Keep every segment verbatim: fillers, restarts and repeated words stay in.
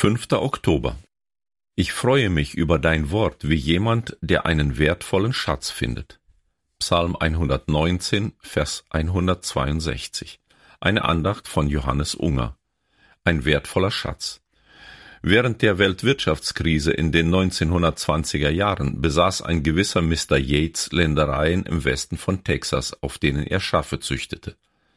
fünfter Oktober. Ich freue mich über dein Wort wie jemand, der einen wertvollen Schatz findet. Psalm hundertneunzehn, Vers hundertzweiundsechzig. Eine Andacht von Johannes Unger. Ein wertvoller Schatz. Während der Weltwirtschaftskrise in den neunzehnhundertzwanziger Jahren besaß ein gewisser Mister Yates Ländereien im Westen von Texas, auf denen er Schafe züchtete.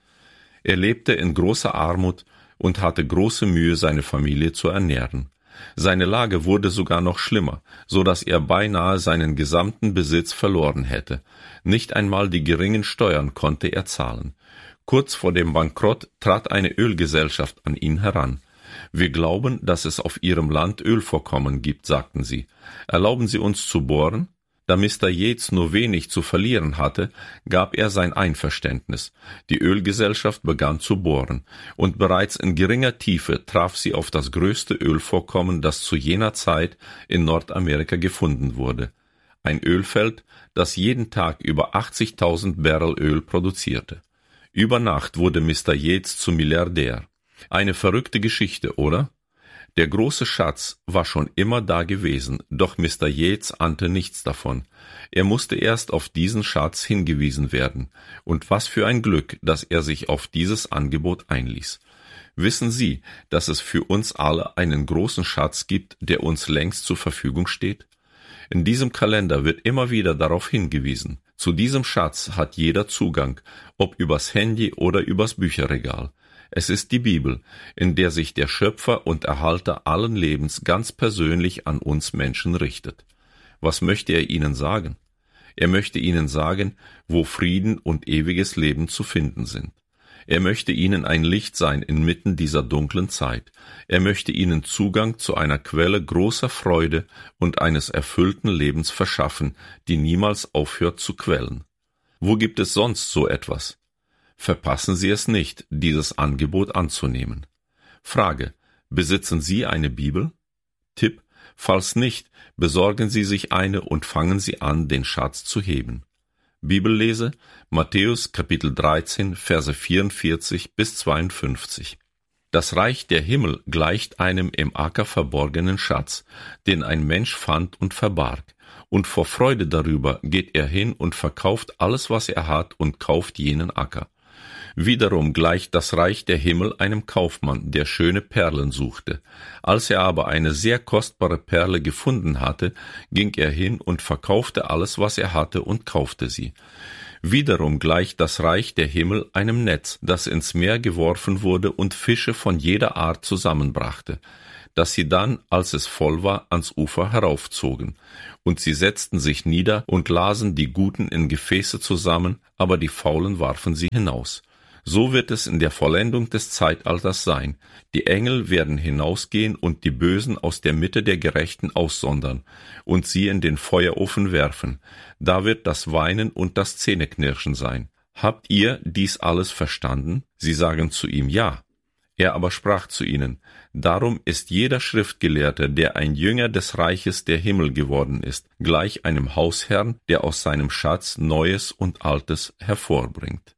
Er lebte in großer Armut und hatte große Mühe, seine Familie zu ernähren. Seine Lage wurde sogar noch schlimmer, so dass er beinahe seinen gesamten Besitz verloren hätte. Nicht einmal die geringen Steuern konnte er zahlen. Kurz vor dem Bankrott trat eine Ölgesellschaft an ihn heran. Wir glauben, dass es auf Ihrem Land Ölvorkommen gibt, sagten sie. Erlauben Sie uns zu bohren? Da Mister Yates nur wenig zu verlieren hatte, gab er sein Einverständnis. Die Ölgesellschaft begann zu bohren, und bereits in geringer Tiefe traf sie auf das größte Ölvorkommen, das zu jener Zeit in Nordamerika gefunden wurde. Ein Ölfeld, das jeden Tag über achtzigtausend Barrel Öl produzierte. Über Nacht wurde Mister Yates zum Milliardär. Eine verrückte Geschichte, oder? Der große Schatz war schon immer da gewesen, doch Mister Yates ahnte nichts davon. Er musste erst auf diesen Schatz hingewiesen werden. Und was für ein Glück, dass er sich auf dieses Angebot einließ. Wissen Sie, dass es für uns alle einen großen Schatz gibt, der uns längst zur Verfügung steht? In diesem Kalender wird immer wieder darauf hingewiesen. Zu diesem Schatz hat jeder Zugang, ob übers Handy oder übers Bücherregal. Es ist die Bibel, in der sich der Schöpfer und Erhalter allen Lebens ganz persönlich an uns Menschen richtet. Was möchte er ihnen sagen? Er möchte ihnen sagen, wo Frieden und ewiges Leben zu finden sind. Er möchte ihnen ein Licht sein inmitten dieser dunklen Zeit. Er möchte ihnen Zugang zu einer Quelle großer Freude und eines erfüllten Lebens verschaffen, die niemals aufhört zu quellen. Wo gibt es sonst so etwas? Verpassen Sie es nicht, dieses Angebot anzunehmen. Frage: Besitzen Sie eine Bibel? Tipp: Falls nicht, besorgen Sie sich eine und fangen Sie an, den Schatz zu heben. Bibellese: Matthäus Kapitel dreizehn, Verse vierundvierzig bis zweiundfünfzig. Das Reich der Himmel gleicht einem im Acker verborgenen Schatz, den ein Mensch fand und verbarg. Und vor Freude darüber geht er hin und verkauft alles, was er hat, und kauft jenen Acker. Wiederum gleicht das Reich der Himmel einem Kaufmann, der schöne Perlen suchte. Als er aber eine sehr kostbare Perle gefunden hatte, ging er hin und verkaufte alles, was er hatte, und kaufte sie. Wiederum gleicht das Reich der Himmel einem Netz, das ins Meer geworfen wurde und Fische von jeder Art zusammenbrachte, dass sie dann, als es voll war, ans Ufer heraufzogen. Und sie setzten sich nieder und lasen die Guten in Gefäße zusammen, aber die Faulen warfen sie hinaus. So wird es in der Vollendung des Zeitalters sein. Die Engel werden hinausgehen und die Bösen aus der Mitte der Gerechten aussondern und sie in den Feuerofen werfen. Da wird das Weinen und das Zähneknirschen sein. Habt ihr dies alles verstanden? Sie sagen zu ihm ja. Er aber sprach zu ihnen: Darum ist jeder Schriftgelehrte, der ein Jünger des Reiches der Himmel geworden ist, gleich einem Hausherrn, der aus seinem Schatz Neues und Altes hervorbringt.